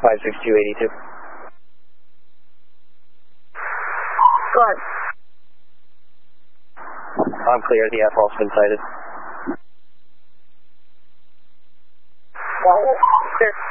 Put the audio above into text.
56282. Go ahead. I'm clear. The FL's been sighted. Clear.